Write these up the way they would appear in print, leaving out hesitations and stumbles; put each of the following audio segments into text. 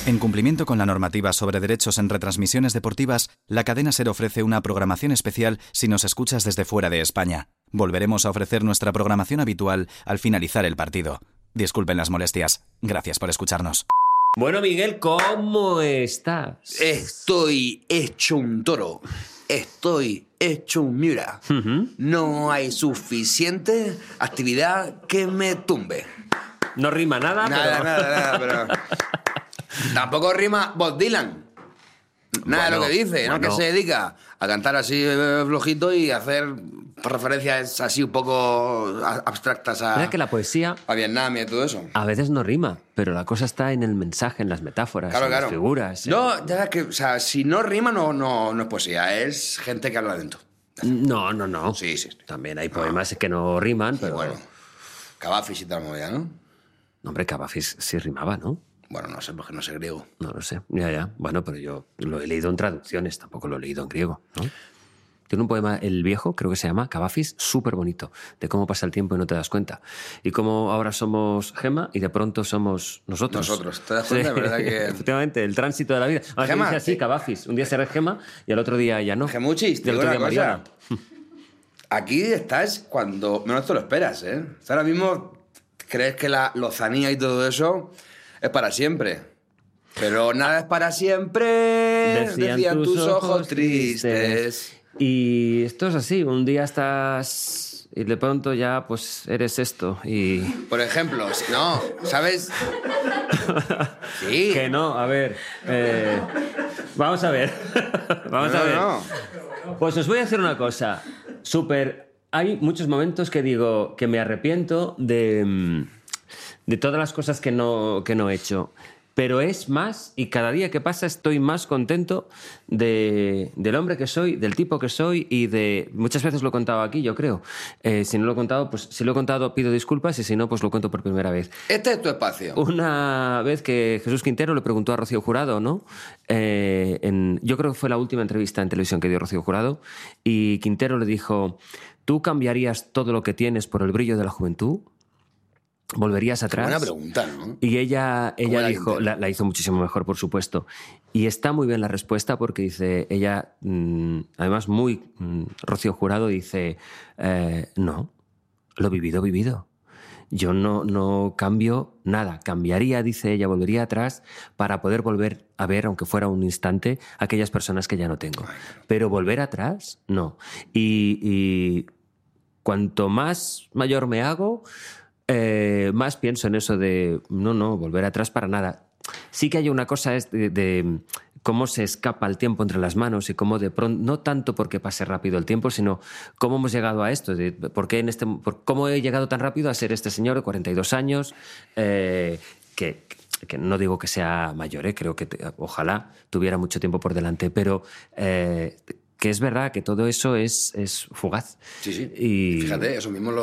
En cumplimiento con la normativa sobre derechos en retransmisiones deportivas, la cadena SER ofrece una programación especial si nos escuchas desde fuera de España. Volveremos a ofrecer nuestra programación habitual al finalizar el partido. Disculpen las molestias. Gracias por escucharnos. Bueno, Miguel, ¿cómo estás? Estoy hecho un toro. Estoy hecho un Miura. No hay suficiente actividad que me tumbe. No rima nada, Nada, pero... Tampoco rima Bob Dylan. Nada de lo que dice, ¿no? Que se dedica a cantar así flojito y hacer referencias así un poco abstractas ¿Verdad que la poesía a Vietnam y todo eso? a veces no rima, pero la cosa está en el mensaje, en las metáforas, en las figuras. No, ya que, o sea, si no rima no es poesía, es gente que habla lento. No. Sí. También hay poemas que no riman, pero... Bueno, Cavafis y tal movida, ¿no? No, hombre, Cavafis sí rimaba, ¿no? Bueno, no sé, porque no sé griego. No lo sé, ya. Bueno, pero yo lo he leído en traducciones, tampoco lo he leído en griego, ¿no? Tiene un poema, El Viejo, creo que se llama, Cavafis, súper bonito, de cómo pasa el tiempo y no te das cuenta. Y cómo ahora somos Gema y de pronto somos nosotros. ¿Te das cuenta? Sí. ¿Verdad que...? Efectivamente, el tránsito de la vida. Gema, dice así, Cavafis. Un día serás Gema y al otro día ya no. Gemuchis, te digo una cosa. Aquí estás cuando menos te lo esperas, ¿eh? Ahora mismo crees que la lozanía y todo eso es para siempre. Pero nada es para siempre, decían tus ojos tristes. Y esto es así, un día estás y de pronto ya pues eres esto y... Por ejemplo, no, ¿sabes? Sí. Que no, a ver, vamos a ver. No. Pues os voy a decir una cosa, hay muchos momentos que digo que me arrepiento de todas las cosas que no he hecho. Pero es más, y cada día que pasa estoy más contento del hombre que soy, del tipo que soy y de... Muchas veces lo he contado aquí, yo creo. Si no lo he contado, pues si lo he contado pido disculpas y si no, pues lo cuento por primera vez. Este es tu espacio. Una vez que Jesús Quintero le preguntó a Rocío Jurado, ¿no? Yo creo que fue la última entrevista en televisión que dio Rocío Jurado y Quintero le dijo, ¿tú cambiarías todo lo que tienes por el brillo de la juventud? ¿Volverías atrás? Buena pregunta, ¿no? Y ella dijo, la hizo muchísimo mejor, por supuesto. Y está muy bien la respuesta porque dice, ella, además muy Rocío Jurado, dice, no, lo vivido. Yo no cambio nada. Cambiaría, dice ella, volvería atrás para poder volver a ver, aunque fuera un instante, aquellas personas que ya no tengo. Pero volver atrás, no. Y cuanto más mayor me hago... más pienso en eso de no, volver atrás para nada. Sí que hay una cosa de cómo se escapa el tiempo entre las manos y cómo de pronto, no tanto porque pase rápido el tiempo, sino cómo hemos llegado a esto, cómo he llegado tan rápido a ser este señor de 42 años, que no digo que sea mayor, creo que ojalá tuviera mucho tiempo por delante, pero... que es verdad que todo eso es fugaz. Sí. Y fíjate, eso mismo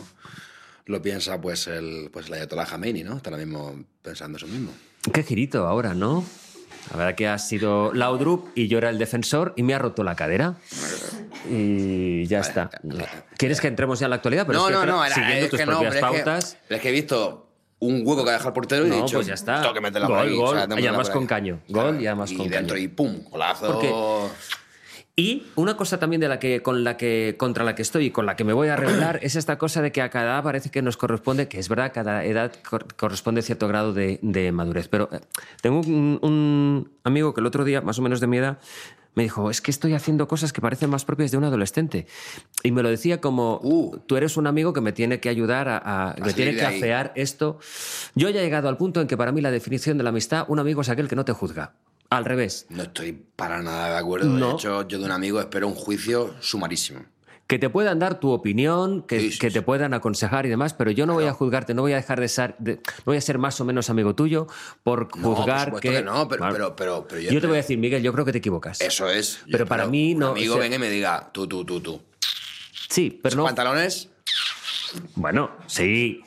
lo piensa pues el Ayatollah Khamenei, ¿no? Está ahora mismo pensando eso mismo. Qué girito ahora, ¿no? La verdad que ha sido Laudrup y yo era el defensor y me ha roto la cadera. Y ya está. ¿Quieres que entremos ya en la actualidad? Pero siguiendo tus propias pautas... Es que he visto un hueco que ha dejado el portero y he dicho... pues ya está. Tengo que meterla gol, por ahí. Gol, o sea, y además con caño. Gol y además con caño. Y dentro y pum, golazo... Porque... Y una cosa también contra la que estoy y con la que me voy a revelar es esta cosa de que a cada edad parece que nos corresponde, que es verdad, cada edad corresponde cierto grado de madurez. Pero tengo un amigo que el otro día, más o menos de mi edad, me dijo, es que estoy haciendo cosas que parecen más propias de un adolescente. Y me lo decía como, tú eres un amigo que me tiene que ayudar me tiene que afear esto. Yo ya he llegado al punto en que para mí la definición de la amistad, un amigo es aquel que no te juzga. Al revés. No estoy para nada de acuerdo. No. De hecho, yo de un amigo espero un juicio sumarísimo. Que te puedan dar tu opinión, que te puedan aconsejar y demás, pero yo no voy a juzgarte, no voy a dejar no voy a ser más o menos amigo tuyo por juzgar por que... No, pero yo te voy a decir, Miguel, yo creo que te equivocas. Eso es. Pero para mí no... Un amigo venga y me diga, tú. Sí, pero no... ¿Pantalones? Bueno, sí.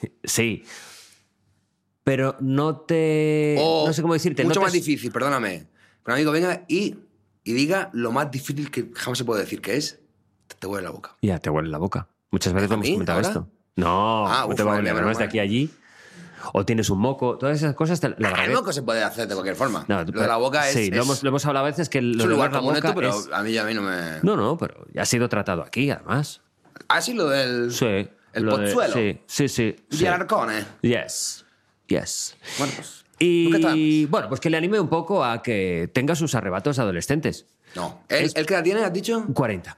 Pero no te... no sé cómo decirte. Mucho más difícil, perdóname. Que un amigo venga y diga lo más difícil que jamás se puede decir, que es... Te huele la boca. Ya, te huele la boca. Muchas veces hemos comentado esto. No, no te va a oler. Además de aquí a allí. O tienes un moco, todas esas cosas. El moco se puede hacer de cualquier forma. No, lo de la boca es... Sí, lo hemos hablado a veces que lo de lugar la común boca esto, pero es... a mí no me... No, pero ya ha sido tratado aquí, además. Ah, sí, lo del... Sí. El Pozzuelo. Sí. Y Alarcone. Yes. Bueno, pues... Y bueno, pues que le anime un poco a que tenga sus arrebatos adolescentes. No. ¿El que la tiene, has dicho? 40.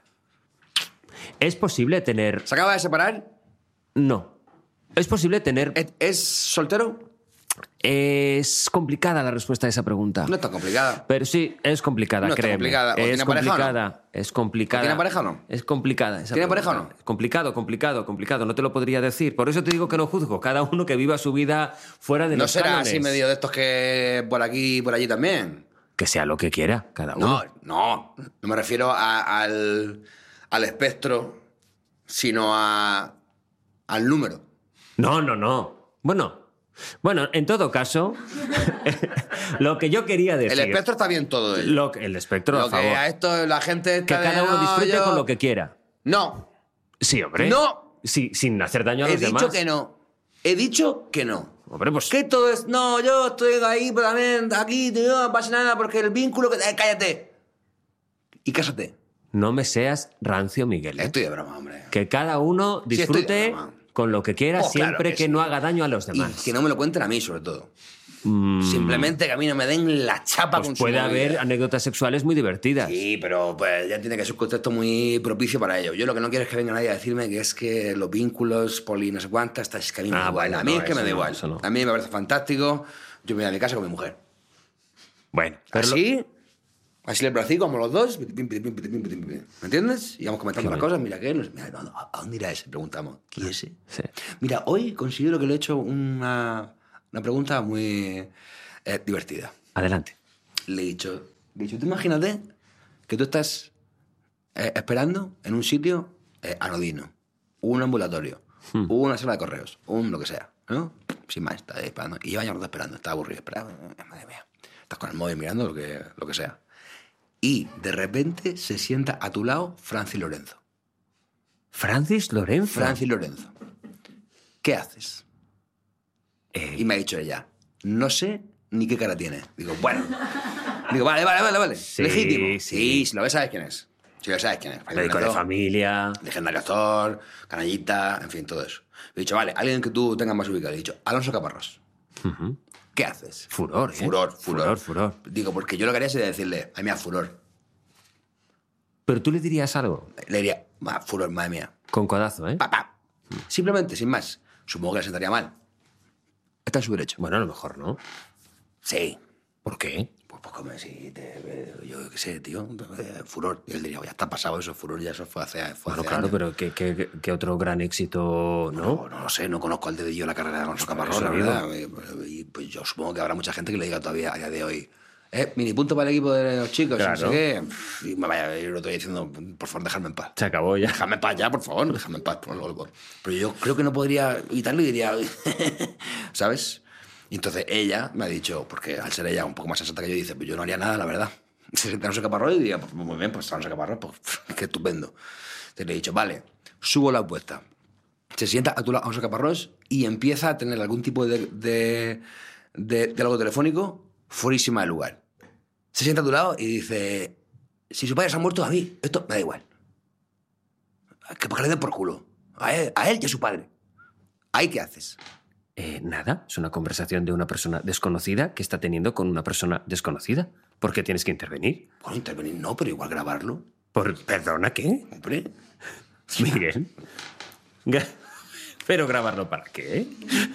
¿Es posible tener...? ¿Se acaba de separar? No. ¿Es posible tener...? ¿Es soltero? Es complicada la respuesta a esa pregunta. No es tan complicada. Pero sí, es complicada, no créeme. Complicada. ¿O tiene pareja o no? Es complicada. ¿Tiene pareja o no? Es complicada. ¿Tiene pareja o no? Complicado. No te lo podría decir. Por eso te digo que no juzgo. Cada uno que viva su vida fuera de los cánones. ¿No será así medio de estos que por aquí y por allí también? Que sea lo que quiera, cada uno. No me refiero al espectro, sino al número. No. Bueno, en todo caso, lo que yo quería decir... El espectro está bien todo ello. El espectro, lo a favor. Que a esto la gente está que cada uno disfrute con lo que quiera. No. Sí, hombre. No. Sí, sin hacer daño a los demás. He dicho que no. Hombre, pues... Que todo es... No, yo estoy ahí, pero también aquí, no pasa nada porque el vínculo... Cállate. Y cásate. No me seas rancio, Miguel. Estoy de broma, hombre. Que cada uno disfrute con lo que quiera, siempre claro que no haga daño a los demás. Y que no me lo cuenten a mí, sobre todo. Simplemente que a mí no me den la chapa pues con puede haber anécdotas sexuales muy divertidas. Sí, pero pues ya tiene que ser un contexto muy propicio para ello. Yo lo que no quiero es que venga nadie a decirme que es que los vínculos, poli no sé cuántas, es que a mí me da igual. Bueno, a mí es que me da igual. No. A mí me parece fantástico. Yo me voy a mi casa con mi mujer. Bueno, pero así el bracico, como los dos. ¿Me entiendes? Y vamos comentando las cosas. Mira, ¿qué? Mira, ¿a dónde irá ese? Preguntamos. ¿Quién es ese? Sí. Mira, hoy considero que le he hecho una pregunta muy divertida. Adelante. Le he dicho, tú imagínate que tú estás esperando en un sitio anodino, un ambulatorio, una sala de correos, lo que sea, ¿no? Sin más, estás ahí esperando. Y lleva años esperando, estás aburrido, esperando. Madre mía. Estás con el móvil mirando lo que sea. Y de repente se sienta a tu lado Francis Lorenzo. ¿Francis Lorenzo? Francis Lorenzo. ¿Qué haces? Y me ha dicho ella, no sé ni qué cara tiene. Digo, bueno. Digo, vale. Sí, legítimo. Sí, si lo ves, sabes quién es. Si lo sabes quién es. Médico de familia. Legendario actor, canallita, en fin, todo eso. Le he dicho, vale, alguien que tú tengas más ubicado. Le he dicho, Alonso Caparrós. ¿Qué haces? Furor. Furor. Digo, porque yo lo que haría sería decirle, ay, mía, furor. Pero tú le dirías algo. Le diría, furor, madre mía. Con codazo, ¿eh? Pa. Simplemente, sin más. Supongo que le sentaría mal. Está en su derecho. Bueno, a lo mejor no. Sí. ¿Por qué? Pues como si yo qué sé, tío, furor. Y él diría, ya está pasado eso, furor, ya eso fue hace claro, años. pero ¿qué otro gran éxito, no? No lo sé, no conozco al dedillo la carrera de Alonso Caparrós, la verdad. Y pues yo supongo que habrá mucha gente que le diga todavía a día de hoy, mini punto para el equipo de los chicos, claro. No sé qué. Y me vaya, yo lo estoy diciendo, por favor, dejadme en paz. Se acabó ya. Dejadme en paz ya, por favor, dejadme en paz. Pero yo creo que no podría evitarlo y diría, ¿sabes? Y entonces ella me ha dicho, porque al ser ella un poco más sensata que yo, dice, pues yo no haría nada, la verdad. Se sienta Alonso Caparrós y diría, pues muy bien, pues Alonso Caparrós, pues qué estupendo. Entonces le he dicho, vale, subo la apuesta. Se sienta a tu lado Alonso Caparrós y empieza a tener algún tipo de diálogo telefónico fuerísima del lugar. Se sienta a tu lado y dice, si su padre se ha muerto, a mí esto me da igual. Que le den por culo. A él y a su padre. ¿Ahí qué haces? Nada, es una conversación de una persona desconocida que está teniendo con una persona desconocida. ¿Por qué tienes que intervenir? Bueno, intervenir no, pero igual grabarlo. ¿Perdona qué? Hombre. Miguel. ¿Pero grabarlo para qué?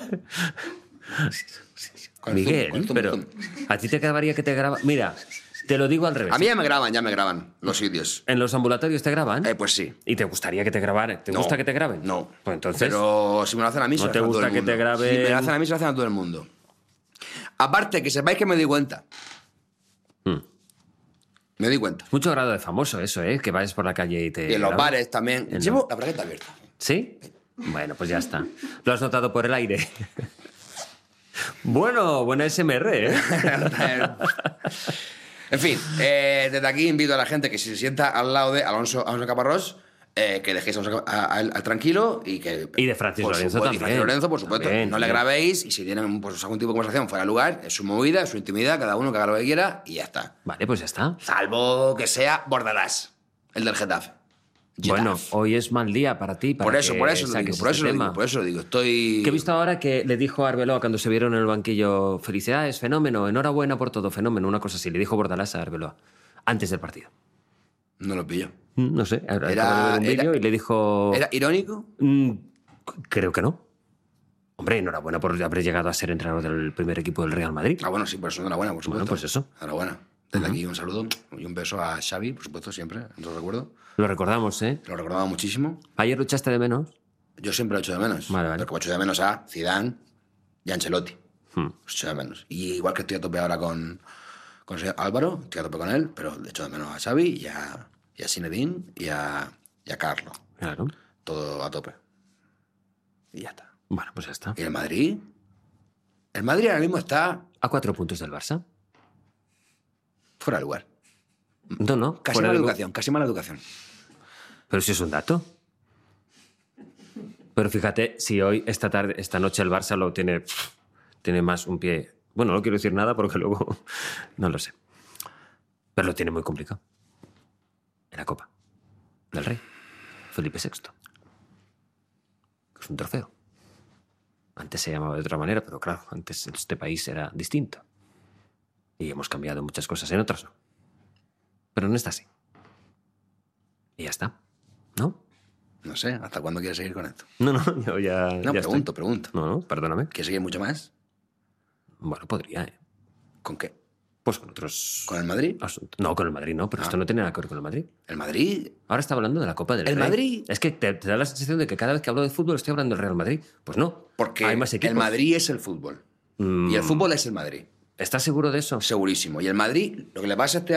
Miguel, pero ¿a ti te acabaría que te graban? Mira, te lo digo al revés. A mí ya me graban los sitios. ¿En los ambulatorios te graban? Pues sí. ¿Y te gustaría que te grabaran? ¿Te gusta que te graben? No. Pues entonces... Pero si me lo hacen a mí, se lo hacen a todo el mundo. ¿No te gusta que te graben? Si me lo hacen a mí, se lo hacen a todo el mundo. Aparte, que sepáis que me doy cuenta. Me doy cuenta. Mucho grado de famoso eso, ¿eh? Que vayas por la calle y te... Y en los bares también. Llevo la bragueta abierta. ¿Sí? Bueno, pues ya está. Lo has notado por el aire. Bueno, buena SMR, ¿eh? En fin, desde aquí invito a la gente que si se sienta al lado de Alonso Caparrós, que dejéis al tranquilo y que... Y de Francis Lorenzo también. Y Francis Lorenzo, por supuesto. También, no le grabéis y si tienen pues, algún tipo de conversación fuera de lugar, es su movida, es su intimidad, cada uno que haga lo que quiera y ya está. Vale, pues ya está. Salvo que sea Bordalás, el del Getafe. Bueno, hoy es mal día para ti. Por eso lo digo. Estoy... Que he visto ahora que le dijo a Arbeloa cuando se vieron en el banquillo, felicidades, fenómeno, enhorabuena por todo, fenómeno, una cosa así. Le dijo Bordalás a Arbeloa antes del partido. No lo pillo. No sé, era un vídeo y le dijo... ¿Era irónico? Creo que no. Hombre, enhorabuena por haber llegado a ser entrenador del primer equipo del Real Madrid. Ah, bueno, sí, por eso enhorabuena, por supuesto. Bueno, pues eso. Enhorabuena. Desde aquí un saludo y un beso a Xavi, por supuesto, siempre, lo recuerdo. Lo recordamos, ¿eh? Lo recordaba muchísimo. ¿Ayer lo echaste de menos? Yo siempre lo echo de menos. Vale. Porque echo de menos a Zidane y a Ancelotti. Los echo de menos. Y igual que estoy a tope ahora con el señor Álvaro, estoy a tope con él, pero le echo de menos a Xavi y a Zinedine y a Carlo. Claro. Todo a tope. Y ya está. Bueno, pues ya está. ¿Y el Madrid? El Madrid ahora mismo está... ¿A 4 puntos del Barça? Fuera de lugar. No. Casi mala educación. Pero si es un dato. Pero fíjate, si hoy, esta noche el Barça lo tiene más un pie... Bueno, no quiero decir nada porque luego... No lo sé. Pero lo tiene muy complicado. En la Copa del Rey. Felipe VI. Es un trofeo. Antes se llamaba de otra manera, pero claro, antes este país era distinto. Y hemos cambiado muchas cosas, en otras no. Pero no está así. Y ya está. ¿No? No sé, ¿hasta cuándo quieres seguir con esto? No, yo ya... No, ya pregunto. No, perdóname. ¿Quieres seguir mucho más? Bueno, podría, ¿eh? ¿Con qué? Pues con otros... ¿Con el Madrid? No, con el Madrid no, pero esto no tiene nada que ver con el Madrid. ¿El Madrid? Ahora está hablando de la Copa del Rey. ¿El Madrid? Es que te da la sensación de que cada vez que hablo de fútbol estoy hablando del Real Madrid. Pues no, porque hay más equipos. El Madrid es el fútbol. Y el fútbol es el Madrid. ¿Estás seguro de eso? Segurísimo. Y el Madrid, lo que le pasa